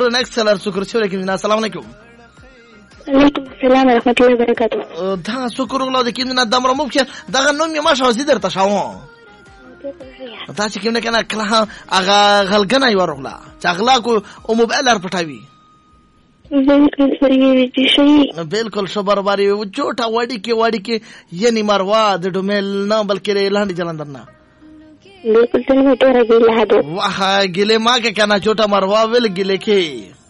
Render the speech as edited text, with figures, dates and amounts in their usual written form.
شكرا اكثر شكرا كيمنا السلام عليكم. وعلیکم السلام ورحمۃ اللہ وبرکاتہ. دا شکر الله د کیمنا دمر مو کې دا نوم یې ما شاو زیدر تشاو دا چې کیمنا کنه کله هغه غلګنه یو ورغلا چغلا کو او موبایل پټاوي بالکل سری دي شي بالکل شبرباري او چوټا وړي کې یعنی مروا د ډومل نه بلکې لاندې جلندر نه بالکل څنګه ته راګي له هدا واه ګله ما کې کنه چوټا مروا ویل ګله کې